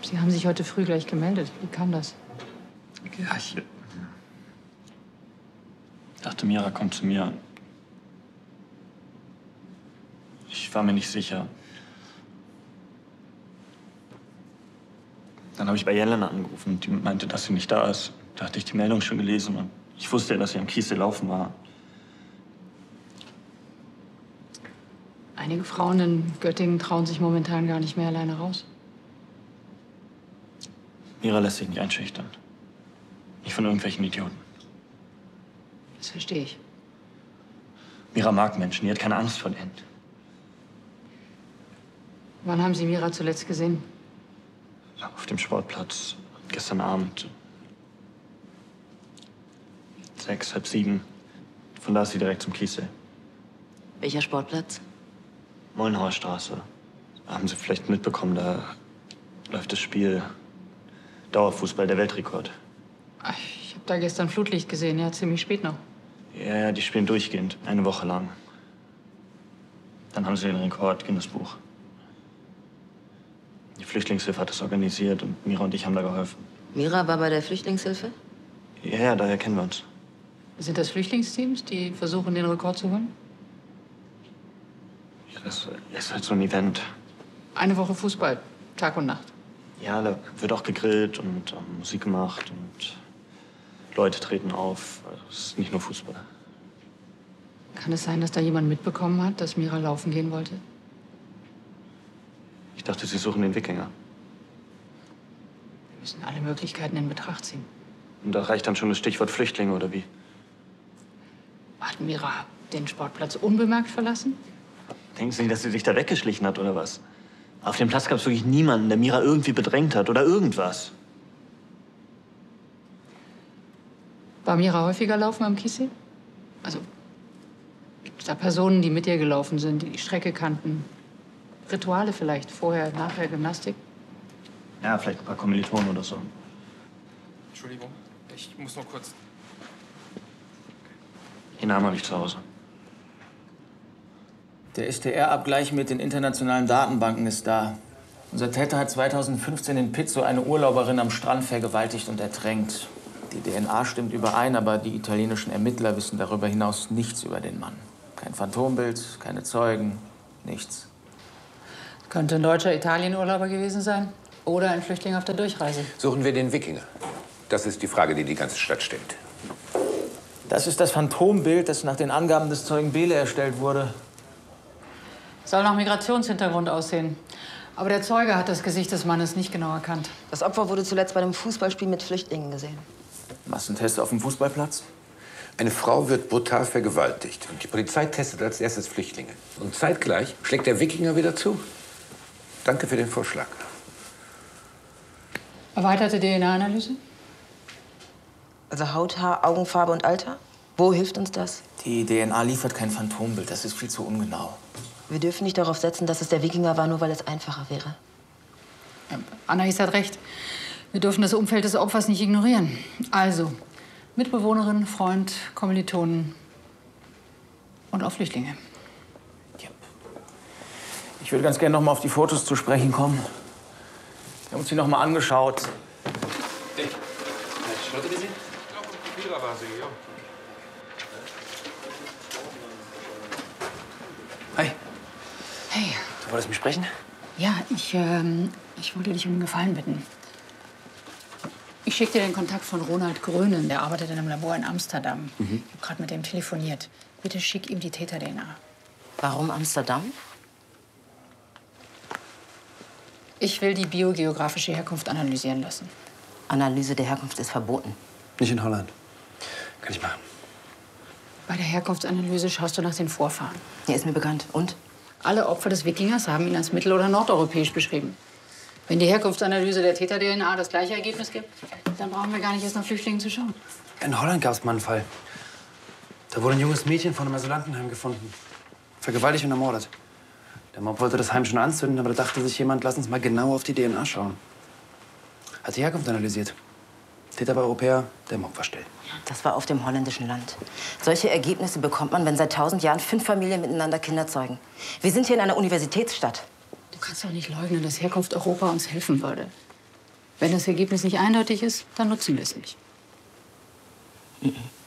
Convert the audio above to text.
Sie haben sich heute früh gleich gemeldet. Wie kam das? Ja, ich dachte, Mira kommt zu mir. Ich war mir nicht sicher. Dann habe ich bei Jelena angerufen. Die meinte, dass sie nicht da ist. Da hatte ich die Meldung schon gelesen und ich wusste ja, dass sie am Kiessee laufen war. Einige Frauen in Göttingen trauen sich momentan gar nicht mehr alleine raus. Mira lässt sich nicht einschüchtern. Nicht von irgendwelchen Idioten. Das verstehe ich. Mira mag Menschen, die hat keine Angst vor denen. Wann haben Sie Mira zuletzt gesehen? Auf dem Sportplatz, gestern Abend. 6, halb 7. Von da ist sie direkt zum Kiessee. Welcher Sportplatz? Mollenhauer Straße. Haben Sie vielleicht mitbekommen, da läuft das Spiel Dauerfußball, der Weltrekord. Ach, ich habe da gestern Flutlicht gesehen, ja, ziemlich spät noch. Ja, die spielen durchgehend, eine Woche lang. Dann haben sie den Rekord, Guinness Buch. Die Flüchtlingshilfe hat das organisiert und Mira und ich haben da geholfen. Mira war bei der Flüchtlingshilfe? Ja, daher kennen wir uns. Sind das Flüchtlingsteams, die versuchen, den Rekord zu holen? Ja, das ist halt so ein Event. Eine Woche Fußball, Tag und Nacht. Ja, da wird auch gegrillt und Musik gemacht und Leute treten auf. Es ist nicht nur Fußball. Kann es sein, dass da jemand mitbekommen hat, dass Mira laufen gehen wollte? Ich dachte, Sie suchen den Wikinger. Wir müssen alle Möglichkeiten in Betracht ziehen. Und da reicht dann schon das Stichwort Flüchtlinge, oder wie? Hat Mira den Sportplatz unbemerkt verlassen? Denken Sie nicht, dass sie sich da weggeschlichen hat, oder was? Auf dem Platz gab es wirklich niemanden, der Mira irgendwie bedrängt hat oder irgendwas. War Mira häufiger laufen am Kiessee? Also, gibt es da Personen, die mit ihr gelaufen sind, die die Strecke kannten? Rituale vielleicht, vorher, nachher Gymnastik? Ja, vielleicht ein paar Kommilitonen oder so. Entschuldigung, ich muss nur kurz. Den Namen habe ich zu Hause. Der STR-Abgleich mit den internationalen Datenbanken ist da. Unser Täter hat 2015 in Pizzo eine Urlauberin am Strand vergewaltigt und ertränkt. Die DNA stimmt überein, aber die italienischen Ermittler wissen darüber hinaus nichts über den Mann. Kein Phantombild, keine Zeugen, nichts. Könnte ein deutscher Italienurlauber gewesen sein oder ein Flüchtling auf der Durchreise. Suchen wir den Wikinger? Das ist die Frage, die die ganze Stadt stellt. Das ist das Phantombild, das nach den Angaben des Zeugen Behle erstellt wurde. Soll nach Migrationshintergrund aussehen. Aber der Zeuge hat das Gesicht des Mannes nicht genau erkannt. Das Opfer wurde zuletzt bei einem Fußballspiel mit Flüchtlingen gesehen. Massentest auf dem Fußballplatz? Eine Frau wird brutal vergewaltigt und die Polizei testet als erstes Flüchtlinge. Und zeitgleich schlägt der Wikinger wieder zu. Danke für den Vorschlag. Erweiterte DNA-Analyse? Also Haut, Haar, Augenfarbe und Alter? Wo hilft uns das? Die DNA liefert kein Phantombild, das ist viel zu ungenau. Wir dürfen nicht darauf setzen, dass es der Wikinger war, nur weil es einfacher wäre. Anais hat recht. Wir dürfen das Umfeld des Opfers nicht ignorieren. Also, Mitbewohnerin, Freund, Kommilitonen und auch Flüchtlinge. Yep. Ich würde ganz gerne noch mal auf die Fotos zu sprechen kommen. Wir haben uns die noch mal angeschaut. Leute gesehen? Ich glaube, Mira war sie, ja. Hi. Hey. Du wolltest mich sprechen? Ja, ich wollte dich um einen Gefallen bitten. Ich schicke dir den Kontakt von Ronald Grönen, der arbeitet in einem Labor in Amsterdam. Ich habe gerade mit dem telefoniert. Bitte schick ihm die Täter-DNA. Warum Amsterdam? Ich will die biogeografische Herkunft analysieren lassen. Analyse der Herkunft ist verboten. Nicht in Holland. Kann ich machen. Bei der Herkunftsanalyse schaust du nach den Vorfahren. Der ist mir bekannt. Und? Alle Opfer des Wikingers haben ihn als mittel- oder nordeuropäisch beschrieben. Wenn die Herkunftsanalyse der Täter-DNA das gleiche Ergebnis gibt, dann brauchen wir gar nicht erst nach Flüchtlingen zu schauen. In Holland gab es mal einen Fall. Da wurde ein junges Mädchen von einem Asylantenheim gefunden. Vergewaltigt und ermordet. Der Mob wollte das Heim schon anzünden, aber da dachte sich jemand, lass uns mal genau auf die DNA schauen. Hat die Herkunft analysiert. Täter war Europäer, der Mob war still. Das war auf dem holländischen Land. Solche Ergebnisse bekommt man, wenn seit 1000 Jahren 5 Familien miteinander Kinder zeugen. Wir sind hier in einer Universitätsstadt. Du kannst doch nicht leugnen, dass Herkunft Europa uns helfen würde. Wenn das Ergebnis nicht eindeutig ist, dann nutzen wir es nicht. Mhm.